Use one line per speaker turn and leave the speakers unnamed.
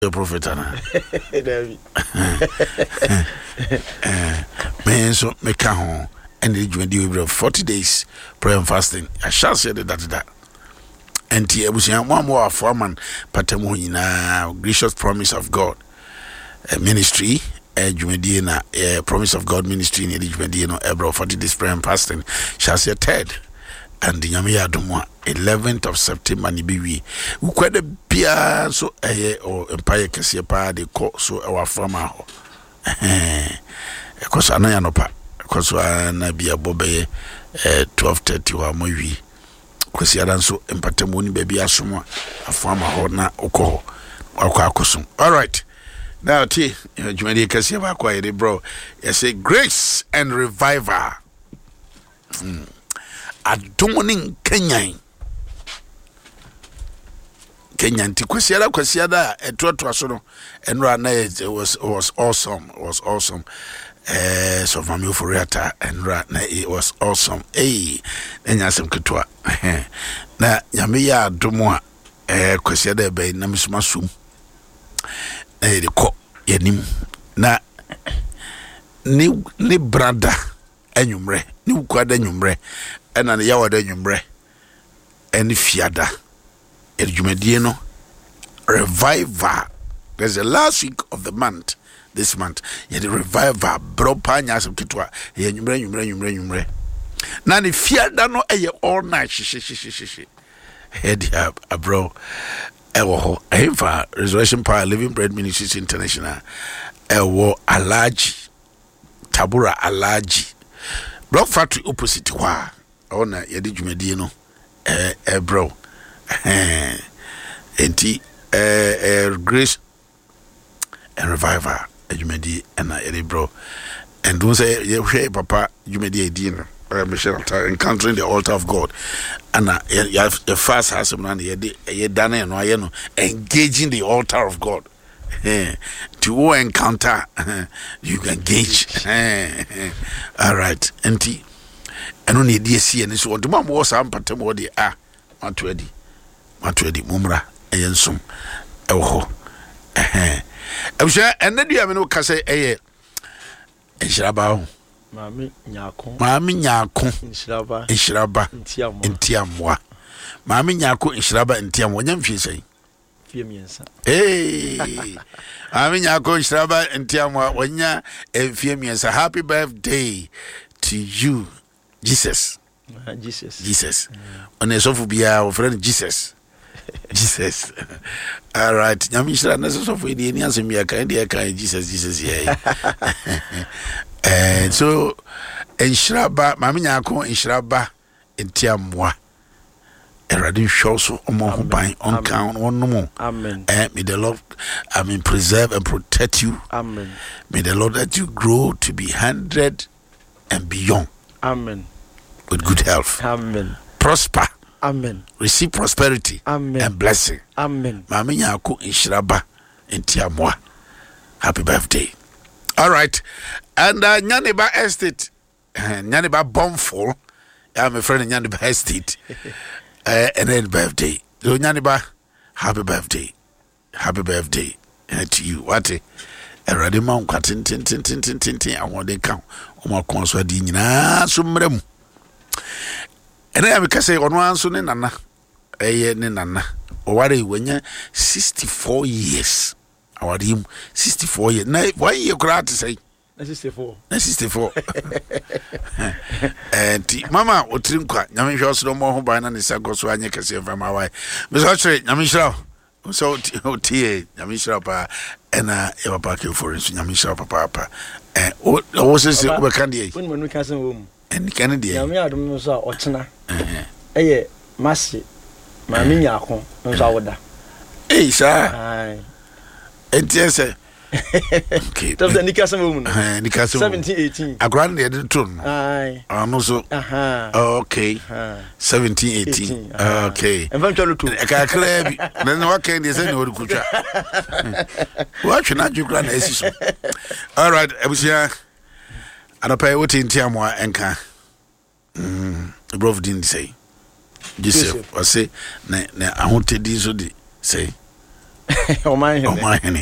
the prophet man so make a home and the 40 days prayer and fasting. I shall say that and here we one more foreman patemo in gracious promise of God ministry Jumedina promise of God ministry in Jumedino Ebro 40 days prayer and fasting shall say third and the Yamia Dumwa 11th of September ni biwi ukwede bia so or empire kese pa de ko so our farmer ho ekoso anaya no pa ekoso na bia bobe 12:30 wa mowi kwesi adan so empatemo ni bia asomo afama ho na okọ akoso. All right, now ti jumedi kese ba kwa ide bro, you say grace and revival adomoning Kenyan nti kwasiada etoto so no enra na it was awesome. So from you for reata enra na it was awesome. Enya sem ketwa na nyame ya adomo a kwasiada be na misuma sum de ko yanim na ni brada enwumre ni ukwada enwumre ena ne yawada enwumre eni fiada Jumedie no revival. There's the last week of the month. This month, the revival. Bro, panya some kitwa. Yumre. Na ni fiada no all night. Shi. Head up, bro. Ewo ho. Resurrection Power Living Bread Ministries International. Ewo Alaji. Tabura Alaji. Block factory opposite wa. Ona yedi Jumedie no. Bro. Enti grace and revival Jumedi and bro and don't say you papa Jumedi edin encountering the altar of God and you have the first has some ye done and why no engaging the altar of God to encounter you can engage all right enti and only DC and so the mom was am patem what they are Matwedi mumra eyensum ewo ebusha enadu ya me no kase eye enshiraba ho maami nyako enshiraba ntiamwa maami nyako enshiraba ntiamwa nyamfie sei fie miensa maami nyako enshiraba ntiamwa wanya fie miensa. Happy birthday to you Jesus. On a sofa be our friend Jesus. All right. Nyamishra na sofa idi ni asemi aka Jesus yeah. And so enshiraba mami nyako enshiraba entiamwa. Eradi show so omo ho ban on count on no. Amen. May the Lord preserve and protect you. Amen. May the Lord let you grow to be 100 and beyond. Amen. With good health. Amen. Prosper. Amen. Receive prosperity. Amen. And blessing. Amen. Mami nyako inshiraba entiamwa. Happy birthday. All right. And Nyaniba Estate. Nyaniba Bomful. I'm a friend in Nyaniba Estate. And then birthday. So Nyaniba, happy birthday. Happy birthday to you. What a radima tin. I want to count. Oma konso di nyina so mrem. And I because say on one so ne nana. Ne nana. O ware wanya 64 years. Awari him 64 years. Na why you cry to say 64. And mama otrim kwa nyame hwe so mo ho ban na ne sagoso anye kase fa ma wai. Me so chere nyame hira. So tie nyame hira pa ena e papa ke for so nyame hira papa. O se se ko kan die. Won manu kan san wo mu. En kan die. Nyame adom so a ochena. Eye masi mami nyako nso awoda. Sir. Ai. Entiese. Okay. That's the Nika Samum. Nika 1718. A grand edition. Aye. Also. Okay. 1718. Okay. And then to a crab. Then what can you say? No, what should not you grant? All right. I was here. And I pay what in Tiamwa and can. The brother didn't say. Joseph, I say, I wanted this or say.
Oman hene.